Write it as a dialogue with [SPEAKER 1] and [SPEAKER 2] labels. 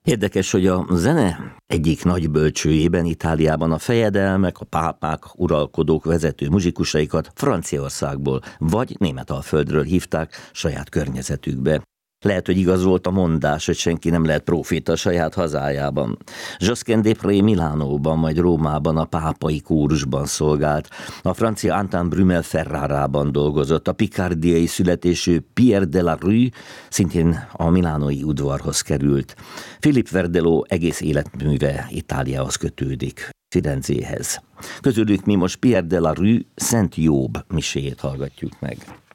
[SPEAKER 1] Érdekes, hogy a zene egyik nagy bölcsőjében, Itáliában a fejedelmek, a pápák, uralkodók vezető muzsikusaikat Franciaországból vagy Németalföldről hívták saját környezetükbe. Lehet, hogy igaz volt a mondás, hogy senki nem lehet próféta a saját hazájában. Josquin des Prés Milánóban, majd Rómában a pápai kórusban szolgált, a francia Antoine Brumel Ferrarában dolgozott, a picardiai születésű Pierre de la Rue szintén a milánói udvarhoz került. Philippe Verdeló egész életműve Itáliához kötődik, Firenzéhez. Közülük mi most Pierre de la Rue Szent Jobb miséjét hallgatjuk meg.